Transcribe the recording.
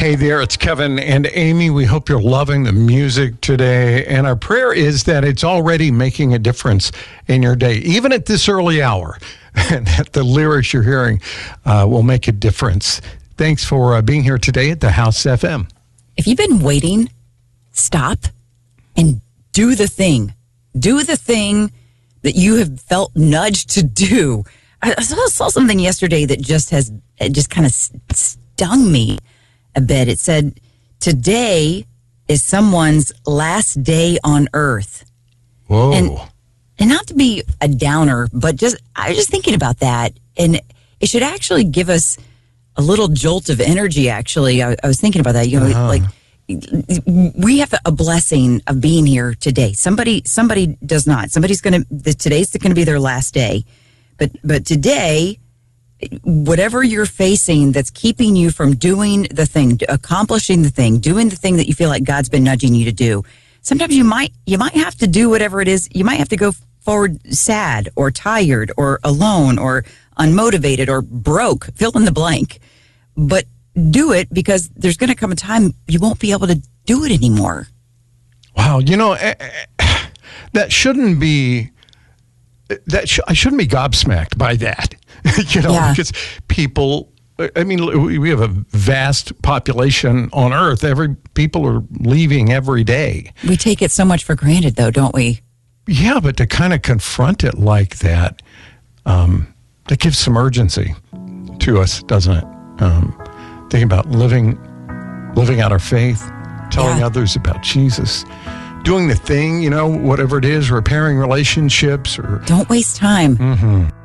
Hey there, it's Kevin and Amy. We hope you're loving the music today. And our prayer is that it's already making a difference in your day, even at this early hour, and that the lyrics you're hearing will make a difference. Thanks for being here today at the House FM. If you've been waiting, stop and do the thing. Do the thing that you have felt nudged to do. I saw something yesterday that just kind of stung me a bit. It said, today is someone's last day on earth. Whoa. And not to be a downer, but I was just thinking about that. And it should actually give us a little jolt of energy, actually. I was thinking about that. You know, like we have a blessing of being here today. Somebody does not. Today's going to be their last day. But today, whatever you're facing that's keeping you from doing the thing, accomplishing the thing, doing the thing that you feel like God's been nudging you to do, sometimes you might have to do whatever it is. You might have to go forward sad or tired or alone or unmotivated or broke, fill in the blank. But do it, because there's going to come a time you won't be able to do it anymore. Wow. You know, that shouldn't be... I shouldn't be gobsmacked by that, because people, I mean, we have a vast population on Earth. People are leaving every day. We take it so much for granted, though, don't we? Yeah, but to kind of confront it like that, that gives some urgency to us, doesn't it? Thinking about living out our faith, telling others about Jesus. Doing the thing, whatever it is, repairing relationships. Don't waste time. Mm-hmm.